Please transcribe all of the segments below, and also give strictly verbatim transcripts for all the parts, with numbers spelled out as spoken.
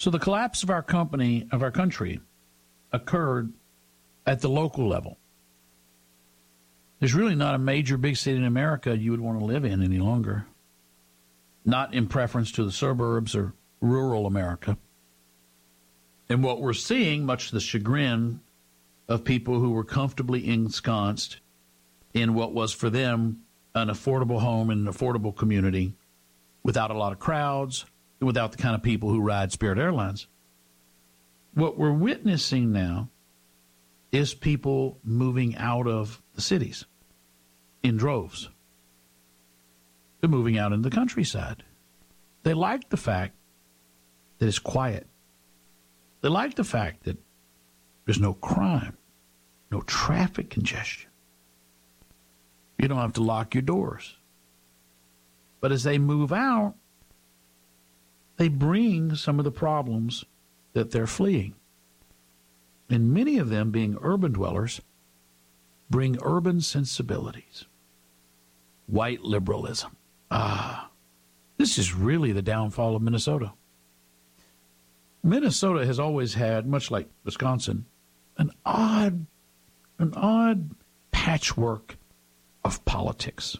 So the collapse of our company, of our country, occurred at the local level. There's really not a major big city in America you would want to live in any longer. Not in preference to the suburbs or rural America. And what we're seeing, much to the chagrin of people who were comfortably ensconced in what was for them an affordable home in an affordable community without a lot of crowds and without the kind of people who ride Spirit Airlines. What we're witnessing now is people moving out of the cities in droves. They're moving out into the countryside. They like the fact that it's quiet. They like the fact that there's no crime, no traffic congestion. You don't have to lock your doors. But as they move out, they bring some of the problems that they're fleeing. And many of them, being urban dwellers, bring urban sensibilities. White liberalism. Ah, this is really the downfall of Minnesota. Minnesota has always had, much like Wisconsin, an odd, an odd patchwork of politics.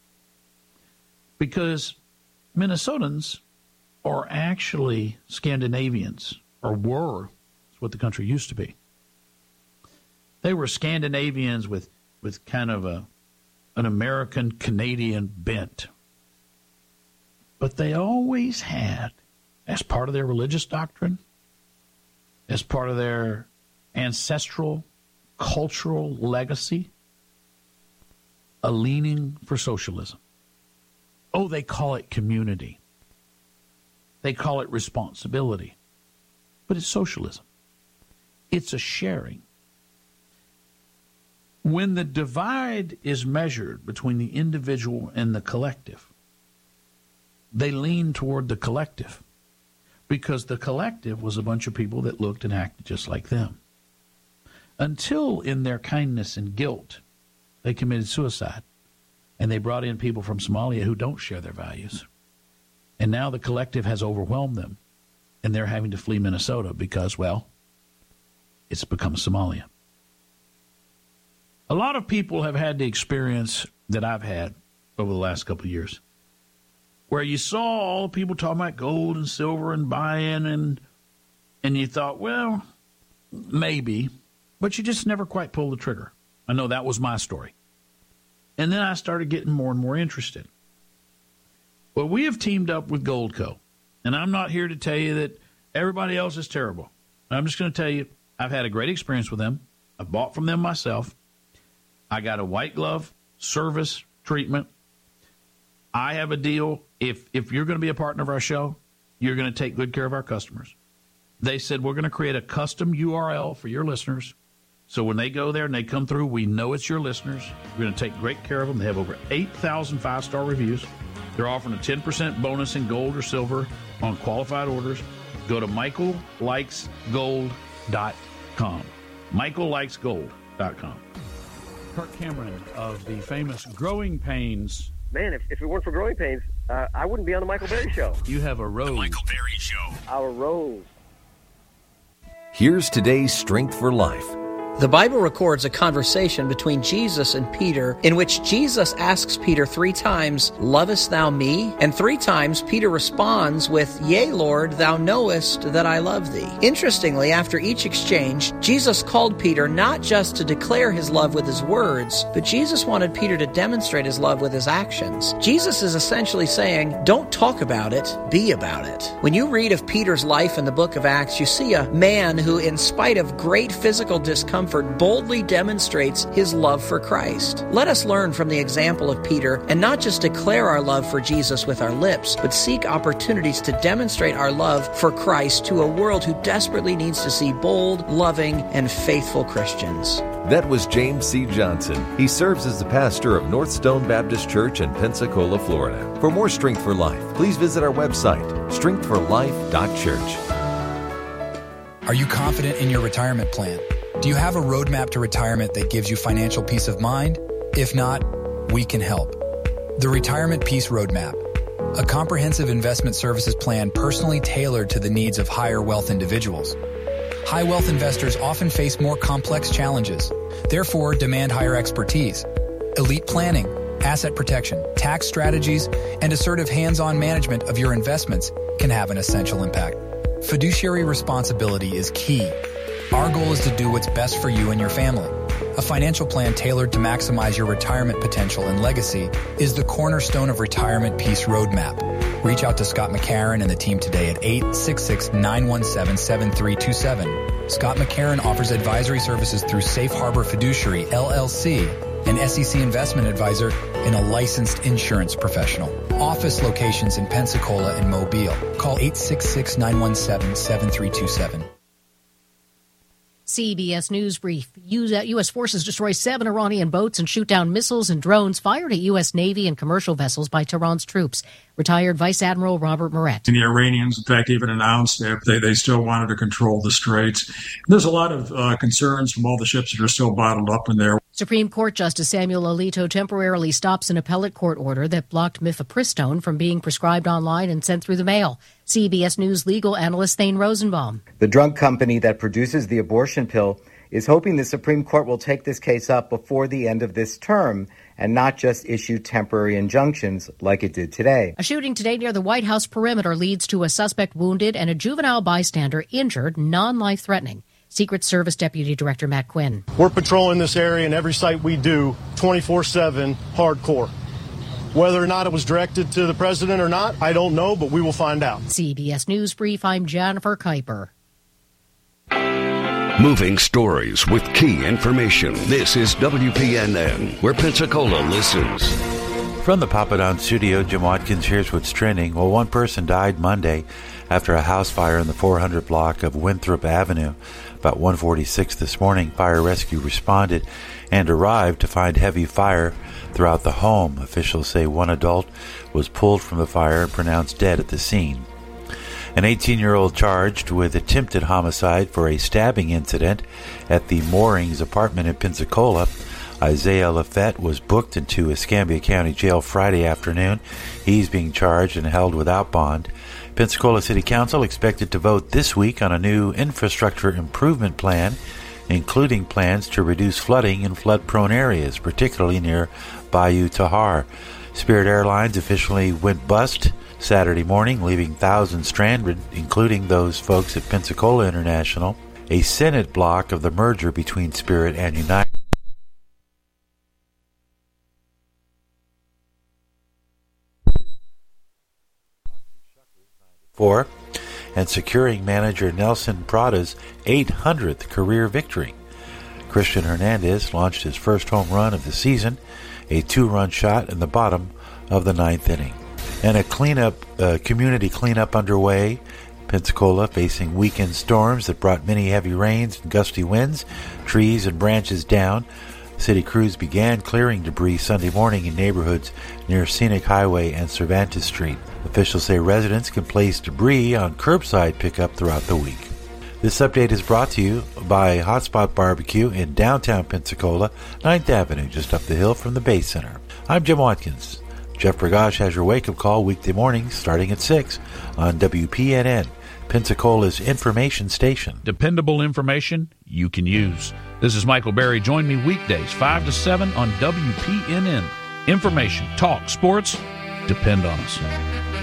Because Minnesotans are actually Scandinavians, or were, that's what the country used to be. They were Scandinavians with, with kind of a an American-Canadian bent. But they always had, as part of their religious doctrine, as part of their ancestral, cultural legacy, a leaning for socialism. Oh, they call it community. They call it responsibility. But it's socialism. It's a sharing. When the divide is measured between the individual and the collective, they lean toward the collective because the collective was a bunch of people that looked and acted just like them. Until in their kindness and guilt, they committed suicide. And they brought in people from Somalia who don't share their values. And now the collective has overwhelmed them. And they're having to flee Minnesota because, well, it's become Somalia. A lot of people have had the experience that I've had over the last couple of years, where you saw all the people talking about gold and silver and buying, and and you thought, well, maybe, but you just never quite pulled the trigger. I know that was my story. And then I started getting more and more interested. Well, we have teamed up with Goldco, and I'm not here to tell you that everybody else is terrible. I'm just going to tell you I've had a great experience with them. I bought from them myself. I got a white glove service treatment. I have a deal. If if you're going to be a partner of our show, you're going to take good care of our customers. They said we're going to create a custom U R L for your listeners. So when they go there and they come through, we know it's your listeners. We're going to take great care of them. They have over eight thousand five-star reviews. They're offering a ten percent bonus in gold or silver on qualified orders. Go to michael likes gold dot com. michael likes gold dot com. Kirk Cameron of the famous Growing Pains. Man, if, if it weren't for Growing Pains, uh, I wouldn't be on the Michael Berry Show. You have a rose. The Michael Berry Show. Our rose. Here's today's Strength for Life. The Bible records a conversation between Jesus and Peter in which Jesus asks Peter three times, "Lovest thou me?" And three times Peter responds with, "Yea, Lord, thou knowest that I love thee." Interestingly, after each exchange, Jesus called Peter not just to declare his love with his words, but Jesus wanted Peter to demonstrate his love with his actions. Jesus is essentially saying, don't talk about it, be about it. When you read of Peter's life in the book of Acts, you see a man who, in spite of great physical discomfort, boldly demonstrates his love for Christ. Let us learn from the example of Peter and not just declare our love for Jesus with our lips, but seek opportunities to demonstrate our love for Christ to a world who desperately needs to see bold, loving, and faithful Christians. That was James C. Johnson. He serves as the pastor of North Stone Baptist Church in Pensacola, Florida. For more Strength for Life, please visit our website, strength for life dot church. Are you confident in your retirement plan? Do you have a roadmap to retirement that gives you financial peace of mind? If not, we can help. The Retirement Peace Roadmap. a comprehensive investment services plan personally tailored to the needs of higher wealth individuals. High wealth investors often face more complex challenges, therefore demand higher expertise. Elite planning, asset protection, tax strategies, and assertive hands-on management of your investments can have an essential impact. Fiduciary responsibility is key. Our goal is to do what's best for you and your family. A financial plan tailored to maximize your retirement potential and legacy is the cornerstone of Retirement Peace Roadmap. Reach out to Scott McCarron and the team today at eight six six, nine one seven, seven three two seven. Scott McCarron offers advisory services through Safe Harbor Fiduciary, L L C, an S E C investment advisor and a licensed insurance professional. Office locations in Pensacola and Mobile. Call eight six six, nine one seven, seven three two seven. C B S News Brief. U S forces destroy seven Iranian boats and shoot down missiles and drones fired at U S Navy and commercial vessels by Tehran's troops. Retired Vice Admiral Robert Moret. And the Iranians, in fact, even announced that they, they still wanted to control the straits. There's a lot of uh, concerns from all the ships that are still bottled up in there. Supreme Court Justice Samuel Alito temporarily stops an appellate court order that blocked mifepristone from being prescribed online and sent through the mail. C B S News legal analyst Thane Rosenbaum. The drug company that produces the abortion pill is hoping the Supreme Court will take this case up before the end of this term and not just issue temporary injunctions like it did today. A shooting today near the White House perimeter leads to a suspect wounded and a juvenile bystander injured, non-life-threatening. Secret Service Deputy Director Matt Quinn. We're patrolling this area and every site we do twenty-four seven hardcore. Whether or not it was directed to the president or not, I don't know, but we will find out. C B S News Brief, I'm Jennifer Kuiper. Moving stories with key information. This is W P N N, where Pensacola listens. From the Papa Don studio, Jim Watkins, here's what's trending. Well, one person died Monday after a house fire in the four hundred block of Winthrop Avenue. About one forty-six this morning, fire rescue responded and arrived to find heavy fire throughout the home. Officials say one adult was pulled from the fire and pronounced dead at the scene. An eighteen-year-old charged with attempted homicide for a stabbing incident at the Moorings apartment in Pensacola. Isaiah Lafette was booked into Escambia County Jail Friday afternoon. He's being charged and held without bond. Pensacola City Council expected to vote this week on a new infrastructure improvement plan, including plans to reduce flooding in flood-prone areas, particularly near Bayou Tahar. Spirit Airlines officially went bust Saturday morning, leaving thousands stranded, including those folks at Pensacola International. A Senate block of the merger between Spirit and United. Four, and securing manager Nelson Prada's eight hundredth career victory. Christian Hernandez launched his first home run of the season, a two-run shot in the bottom of the ninth inning. And a cleanup, uh, community cleanup underway. Pensacola facing weekend storms that brought many heavy rains and gusty winds, trees and branches down. City crews began clearing debris Sunday morning in neighborhoods near Scenic Highway and Cervantes Street. Officials say residents can place debris on curbside pickup throughout the week. This update is brought to you by Hotspot Barbecue in downtown Pensacola, ninth Avenue, just up the hill from the Bay Center. I'm Jim Watkins. Jeff Bergosh has your wake-up call weekday mornings starting at six on W P N N, Pensacola's information station. Dependable information you can use. This is Michael Berry. Join me weekdays, five to seven on W P N N. Information, talk, sports, depend on us.